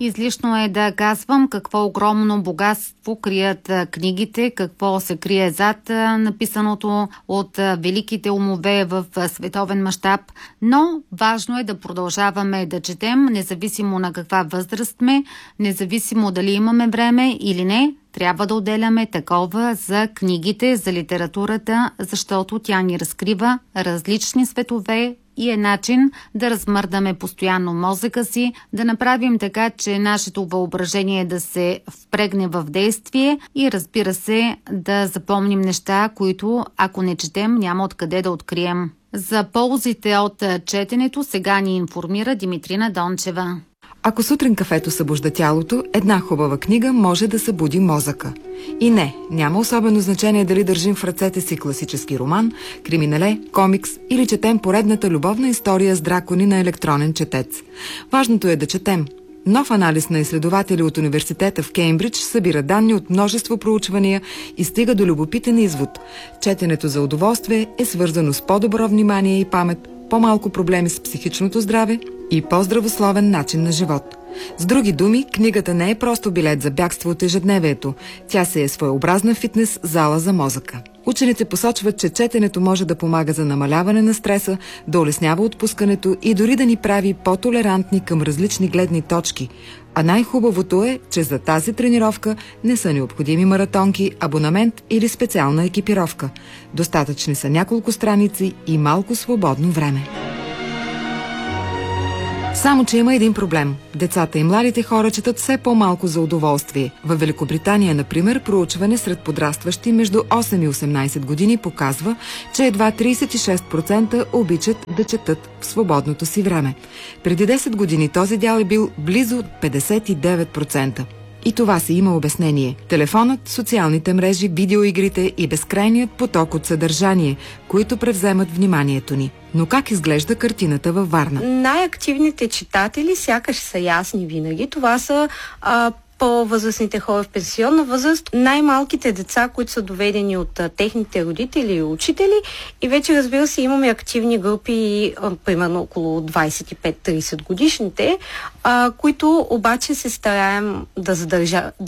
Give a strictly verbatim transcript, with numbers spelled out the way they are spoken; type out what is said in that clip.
Излишно е да казвам какво огромно богатство крият книгите, какво се крие зад написаното от великите умове в световен мащаб, но важно е да продължаваме да четем, независимо на каква възраст сме, независимо дали имаме време или не. Трябва да отделяме такова за книгите, за литературата, защото тя ни разкрива различни светове и е начин да размърдаме постоянно мозъка си, да направим така, че нашето въображение да се впрегне в действие и, разбира се, да запомним неща, които, ако не четем, няма откъде да открием. За ползите от четенето сега ни информира Димитрина Дончева. Ако сутрин кафето събужда тялото, една хубава книга може да събуди мозъка. И не, няма особено значение дали държим в ръцете си класически роман, криминале, комикс или четем поредната любовна история с дракони на електронен четец. Важното е да четем. Нов анализ на изследователи от университета в Кеймбридж събира данни от множество проучвания и стига до любопитен извод. Четенето за удоволствие е свързано с по-добро внимание и памет, по-малко проблеми с психичното здраве и по-здравословен начин на живот. С други думи, книгата не е просто билет за бягство от ежедневието. Тя се е своеобразна фитнес зала за мозъка. Учените посочват, че четенето може да помага за намаляване на стреса, да улеснява отпускането и дори да ни прави по-толерантни към различни гледни точки. А най-хубавото е, че за тази тренировка не са необходими маратонки, абонамент или специална екипировка. Достатъчни са няколко страници и малко свободно време. Само че има един проблем. Децата и младите хора четат все по-малко за удоволствие. Във Великобритания, например, проучване сред подрастващи между осем и осемнайсет години показва, че едва трийсет и шест процента обичат да четат в свободното си време. Преди десет години този дял е бил близо петдесет и девет процента. И това си има обяснение. Телефонът, социалните мрежи, видеоигрите и безкрайният поток от съдържание, които превземат вниманието ни. Но как изглежда картината във Варна? Най-активните читатели сякаш са ясни винаги. Това са а, по-възрастните хора в пенсионна възраст, най-малките деца, които са доведени от а, техните родители и учители, и вече, разбира се, имаме активни групи, а, примерно около двайсет и пет до трийсет годишните, а, които обаче се стараем да задържа,